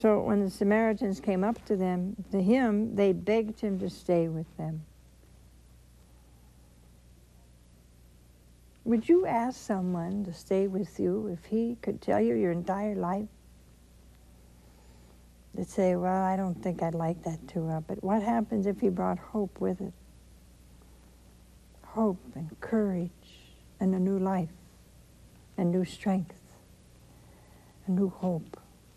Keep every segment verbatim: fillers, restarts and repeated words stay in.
So when the Samaritans came up to them, to him, they begged him to stay with them. Would you ask someone to stay with you if he could tell you your entire life? They'd say, well, I don't think I'd like that too well. But what happens if he brought hope with it? Hope and courage and a new life and new strength and new hope.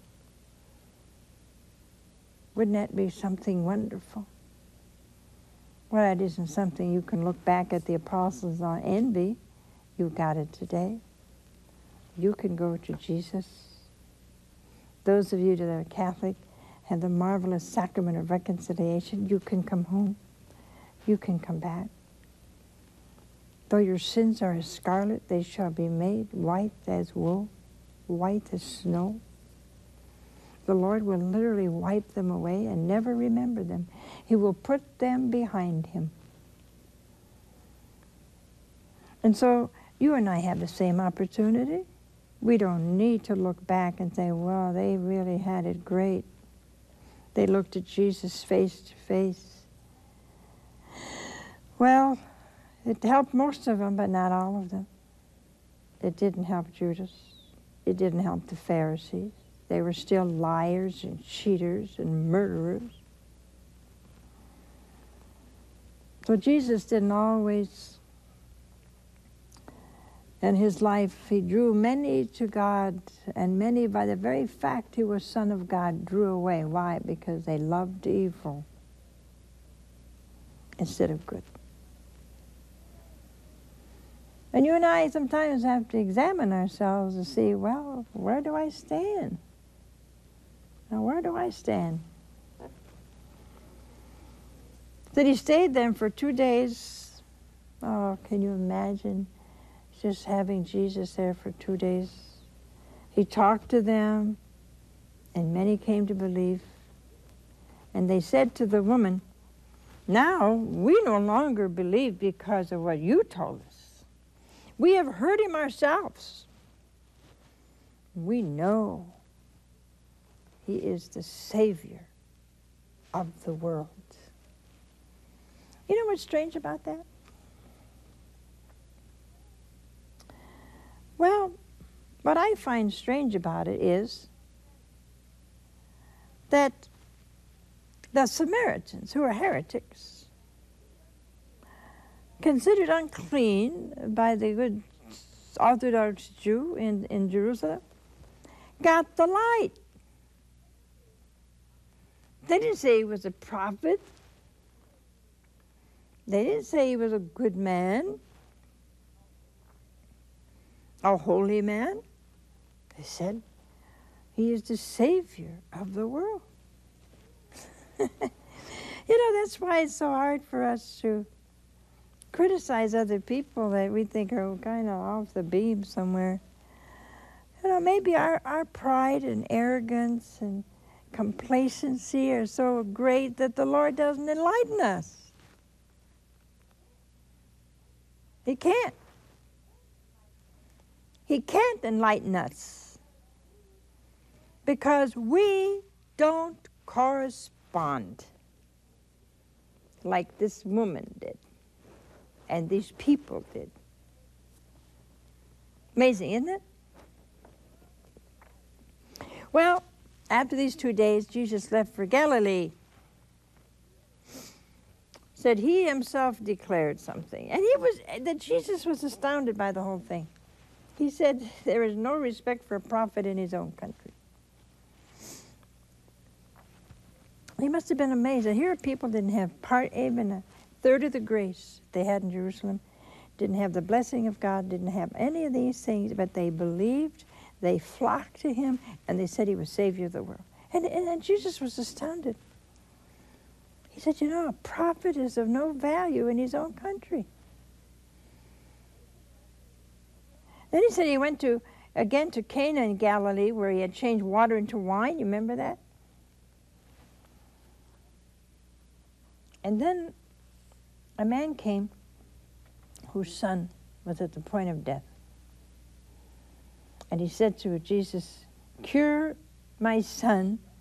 Wouldn't that be something wonderful? Well, that isn't something you can look back at the apostles on envy. You got it today. You can go to Jesus. Those of you that are Catholic have the marvelous sacrament of reconciliation. You can come home. You can come back. Though your sins are as scarlet, they shall be made white as wool, white as snow. The Lord will literally wipe them away and never remember them. He will put them behind him. And so you and I have the same opportunity. We don't need to look back and say, well, they really had it great. They looked at Jesus face to face. Well, it helped most of them, but not all of them. It didn't help Judas. It didn't help the Pharisees. They were still liars and cheaters and murderers. So Jesus didn't always, in his life, he drew many to God, and many, by the very fact he was Son of God, drew away. Why? Because they loved evil instead of good. And you and I sometimes have to examine ourselves to see, well, where do I stand? Now, where do I stand? That he stayed there for two days. Oh, can you imagine just having Jesus there for two days? He talked to them, and many came to believe. And they said to the woman, now we no longer believe because of what you told us. We have heard him ourselves. We know he is the Savior of the world. You know what's strange about that? Well, what I find strange about it is that the Samaritans, who are heretics, considered unclean by the good Orthodox Jew in, in Jerusalem, got the light. They didn't say he was a prophet. They didn't say he was a good man, a holy man. They said he is the Savior of the world. You know, that's why it's so hard for us to criticize other people that we think are kind of off the beam somewhere. You know, maybe our, our pride and arrogance and complacency are so great that the Lord doesn't enlighten us. He can't. He can't enlighten us because we don't correspond like this woman did and these people did. Amazing, isn't it? Well, after these two days, Jesus left for Galilee. Said he himself declared something. And he was, that Jesus was astounded by the whole thing. He said there is no respect for a prophet in his own country. He must have been amazed. Here people didn't have part, even a third of the grace they had in Jerusalem, didn't have the blessing of God, didn't have any of these things, but they believed, they flocked to him, and they said he was Savior of the world. And, and, and Jesus was astounded. He said, you know, a prophet is of no value in his own country. Then he said he went to, again to Cana in Galilee, where he had changed water into wine. You remember that? And then a man came whose son was at the point of death. And he said to Jesus, cure my son,